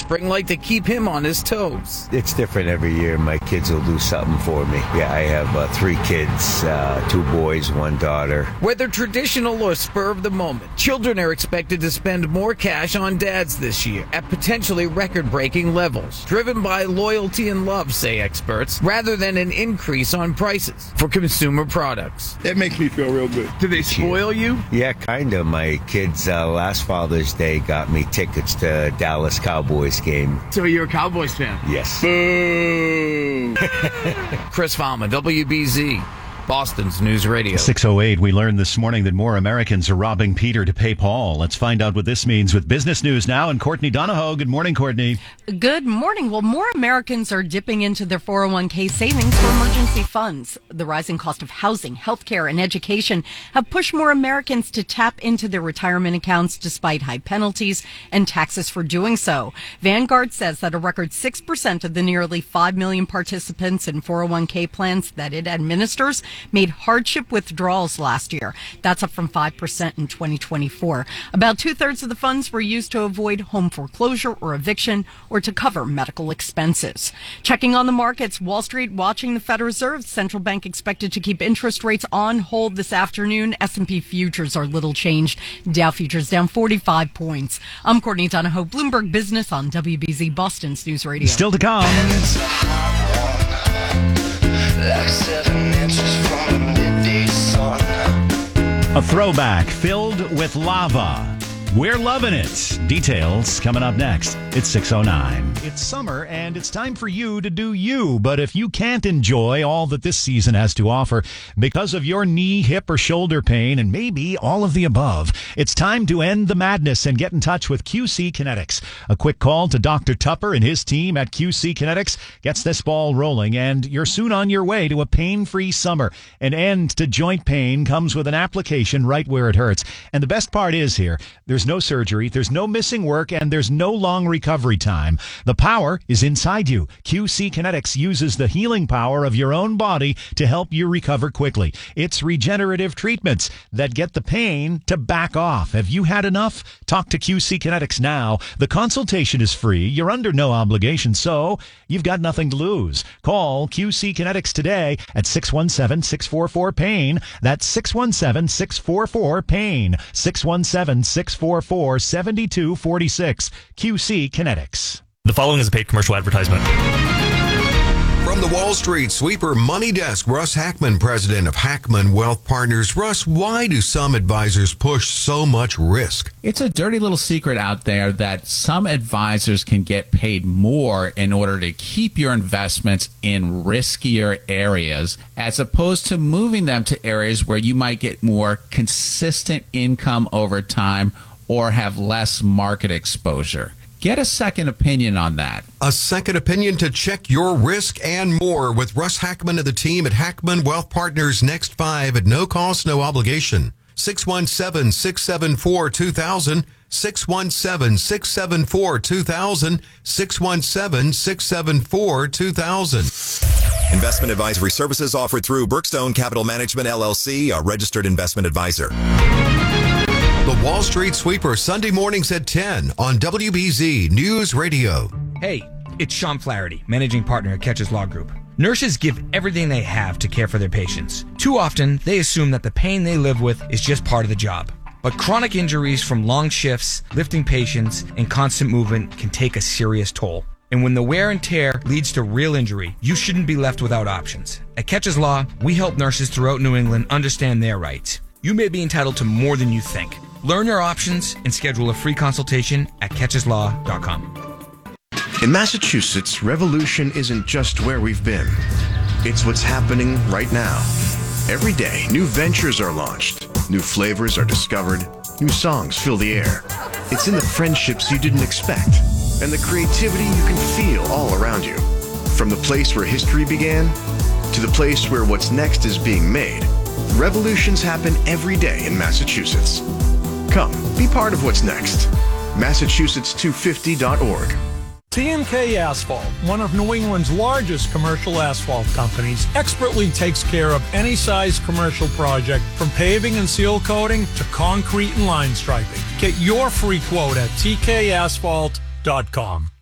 spring like to keep him on his toes? It's different every year. My kids will do something for me. Yeah, I have 3 kids, 2 boys, 1 daughter. Whether traditional or spur of the moment, children are expected to spend more cash on dads this year at potentially record-breaking levels, driven by loyalty and love, say experts, rather than an increase on prices for consumer products. That makes me feel real good. Do they spoil you? Yeah, kind of. My kids last Father's Day got me tickets to Dallas Cowboys game. So you're a Cowboys fan? Yes. Boo! Chris Falma, WBZ, Boston's News Radio. 6:08, we learned this morning that more Americans are robbing Peter to pay Paul. Let's find out what this means with business news now. And Courtney Donahoe. Good morning, Courtney. Good morning. Well, more Americans are dipping into their 401k savings for emergency funds. The rising cost of housing, healthcare, and education have pushed more Americans to tap into their retirement accounts despite high penalties and taxes for doing so. Vanguard says that a record 6% of the nearly 5 million participants in 401k plans that it administers made hardship withdrawals last year. That's up from 5% in 2024. About 2/3 of the funds were used to avoid home foreclosure or eviction or to cover medical expenses. Checking on the markets, Wall Street watching the Federal Reserve. Central Bank expected to keep interest rates on hold this afternoon. S&P futures are little changed. Dow futures down 45 points. I'm Courtney Donahoe, Bloomberg Business on WBZ Boston's News Radio. Still to come. Like 7 inches from the midday sun. A throwback filled with lava. We're loving it. Details coming up next. It's 6:09. It's summer, and it's time for you to do you. But if you can't enjoy all that this season has to offer because of your knee, hip, or shoulder pain, and maybe all of the above, it's time to end the madness and get in touch with QC Kinetics. A quick call to Dr. Tupper and his team at QC Kinetics gets this ball rolling, and you're soon on your way to a pain-free summer. An end to joint pain comes with an application right where it hurts. And the best part is here, there's no surgery, there's no missing work, and there's no long recovery time. The power is inside you. QC Kinetics uses the healing power of your own body to help you recover quickly. It's regenerative treatments that get the pain to back off. Have you had enough? Talk to QC Kinetics now. The consultation is free. You're under no obligation, so you've got nothing to lose. Call QC Kinetics today at 617-644-PAIN. That's 617-644-PAIN. 617-644-7246. QC Kinetics. The following is a paid commercial advertisement. From the Wall Street Sweeper Money Desk, Russ Hackman, president of Hackman Wealth Partners. Russ, why do some advisors push so much risk? It's a dirty little secret out there that some advisors can get paid more in order to keep your investments in riskier areas, as opposed to moving them to areas where you might get more consistent income over time or have less market exposure. Get a second opinion on that. A second opinion to check your risk and more with Russ Hackman and the team at Hackman Wealth Partners. Next 5 at no cost, no obligation. 617-674-2000. 617-674-2000. 617-674-2000. Investment advisory services offered through Brookstone Capital Management, LLC, a registered investment advisor. The Wall Street Sweeper, Sunday mornings at 10 on WBZ News Radio. Hey, it's Sean Flaherty, managing partner at Catches Law Group. Nurses give everything they have to care for their patients. Too often, they assume that the pain they live with is just part of the job. But chronic injuries from long shifts, lifting patients, and constant movement can take a serious toll. And when the wear and tear leads to real injury, you shouldn't be left without options. At Catches Law, we help nurses throughout New England understand their rights. You may be entitled to more than you think. Learn your options and schedule a free consultation at catcheslaw.com. In Massachusetts, revolution isn't just where we've been. It's what's happening right now. Every day, new ventures are launched, new flavors are discovered, new songs fill the air. It's in the friendships you didn't expect, and the creativity you can feel all around you. From the place where history began, to the place where what's next is being made, revolutions happen every day in Massachusetts. Come, be part of what's next. Massachusetts250.org. TNK Asphalt, one of New England's largest commercial asphalt companies, expertly takes care of any size commercial project, from paving and seal coating to concrete and line striping. Get your free quote at tkasphalt.com.